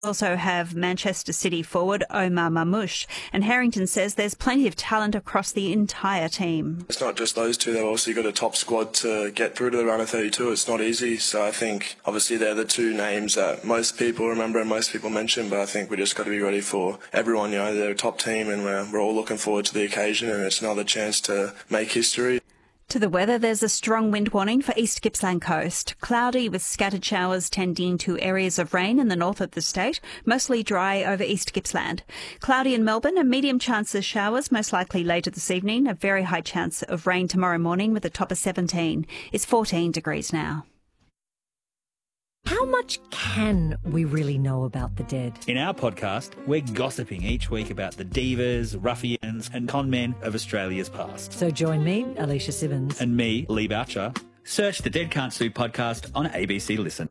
Also have Manchester City forward Omar Mamouche, and Harrington says there's plenty of talent across the entire team. It's not just those two, they've also got a top squad to get through to the round of 32. It's not easy, so I think obviously they're the two names that most people remember and most people mention, but I think we just got to be ready for everyone. They're a top team and we're all looking forward to the occasion, and it's another chance to make history. To the weather, there's a strong wind warning for East Gippsland coast. Cloudy with scattered showers tending to areas of rain in the north of the state, mostly dry over East Gippsland. Cloudy in Melbourne, a medium chance of showers, most likely later this evening. A very high chance of rain tomorrow morning with a top of 17. It's 14 degrees now. How much can we really know about the dead? In our podcast, we're gossiping each week about the divas, ruffians and con men of Australia's past. So join me, Alicia Simmons. And me, Lee Boucher. Search the Dead Can't Sue podcast on ABC Listen.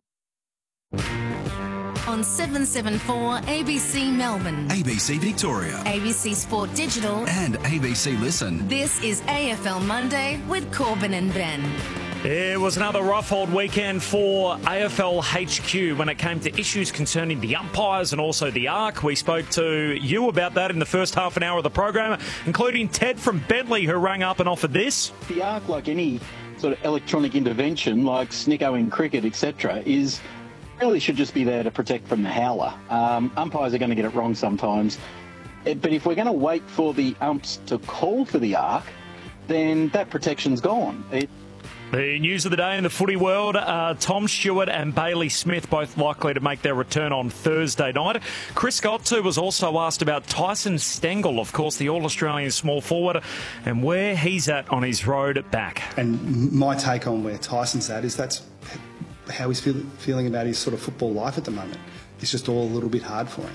On 774 ABC Melbourne, ABC Victoria, ABC Sport Digital and ABC Listen. This is AFL Monday with Corbin and Ben. It was another rough old weekend for AFL HQ when it came to issues concerning the umpires and also the ARC. We spoke to you about that in the first half an hour of the program, including Ted from Bentley, who rang up and offered this. The ARC, like any sort of electronic intervention, like snicko in cricket, etc., really should just be there to protect from the howler. Umpires are going to get it wrong sometimes. But if we're going to wait for the umps to call for the ARC, then that protection's gone. The news of the day in the footy world, Tom Stewart and Bailey Smith both likely to make their return on Thursday night. Chris Gottu was also asked about Tyson Stengel, of course, the All-Australian small forward, and where he's at on his road back. And my take on where Tyson's at is that's how he's feeling about his sort of football life at the moment. It's just all a little bit hard for him.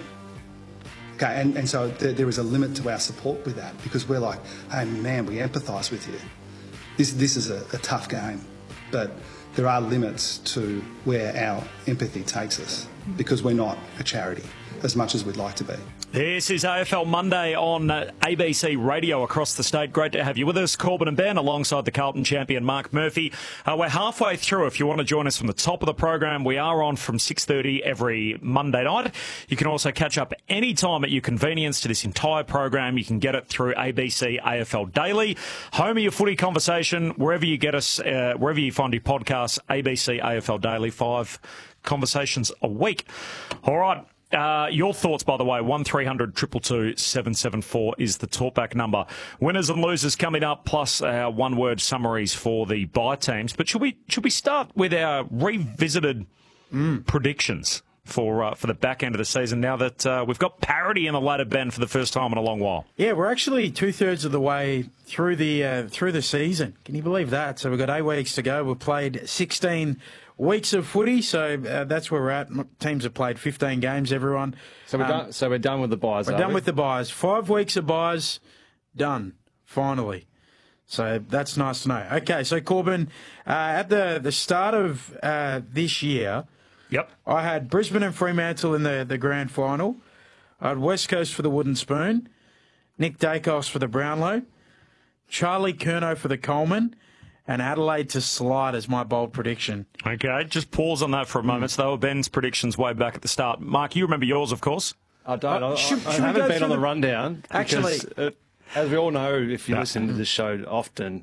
Okay, and so there is a limit to our support with that, because we're like, hey man, we empathise with you. This is a tough game, but there are limits to where our empathy takes us, because we're not a charity as much as we'd like to be. This is AFL Monday on ABC Radio across the state. Great to have you with us, Corbin and Ben, alongside the Carlton champion Mark Murphy. We're halfway through. If you want to join us from the top of the program, we are on from 6:30 every Monday night. You can also catch up any time at your convenience to this entire program. You can get it through ABC AFL Daily, home of your footy conversation, wherever you get us, wherever you find your podcasts. ABC AFL Daily, 5 conversations a week. All right. Your thoughts, by the way, 1300 222 774 is the talkback number. Winners and losers coming up, plus our one-word summaries for the bye teams. But should we start with our revisited predictions for the back end of the season, now that we've got parity in the ladder, Ben, for the first time in a long while? Yeah, we're actually 2/3 of the way through the season. Can you believe that? So we've got 8 weeks to go. We've played 16 weeks of footy, so that's where we're at. Teams have played 15 games, everyone. So we're done with the buys, We're done with the buys. 5 weeks of buys, done, finally. So that's nice to know. Okay, so Corbin, at the start of this year, yep, I had Brisbane and Fremantle in the grand final. I had West Coast for the Wooden Spoon, Nick Dacos for the Brownlow, Charlie Curnow for the Coleman, and Adelaide to slide as my bold prediction. Okay, just pause on that for a moment. So they were Ben's predictions way back at the start. Mark, you remember yours, of course. I don't. I haven't been on the rundown. Actually, as we all know, if you listen to this show often,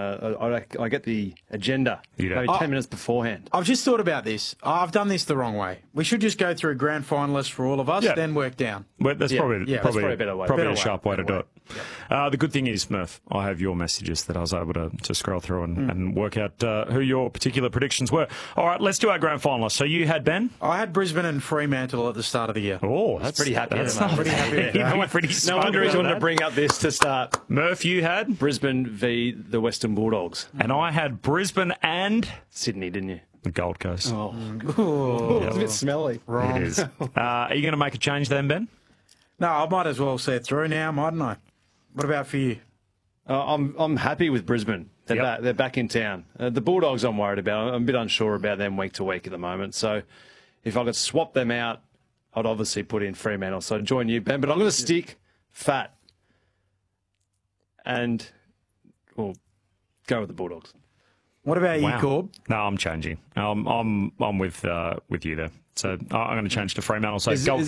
I get the agenda maybe 10 minutes beforehand. I've just thought about this. I've done this the wrong way. We should just go through grand finalists for all of us, then work down. Well, that's probably a better way. Probably a sharp way to do it. Yep. The good thing is, Murph, I have your messages that I was able to scroll through and work out who your particular predictions were. All right, let's do our grand finalists. So you had, Ben? I had Brisbane and Fremantle at the start of the year. Oh, that's pretty happy. That's not pretty happy with that. Pretty no wonder he's wanted to bring up this to start. Murph, you had? Brisbane v the Western Bulldogs. And I had Brisbane and Sydney, didn't you? The Gold Coast. Oh. It's a bit smelly. Wrong. It is. Are you going to make a change then, Ben? No, I might as well see it through now, mightn't I? What about for you? I'm happy with Brisbane. They're back in town. The Bulldogs I'm worried about. I'm a bit unsure about them week to week at the moment. So if I could swap them out, I'd obviously put in Fremantle. So I'd join you, Ben. But I'm going to stick fat and go with the Bulldogs. What about you, Corb? No, I'm changing. I'm with you there. So I'm going to change to Fremantle. So Is Gold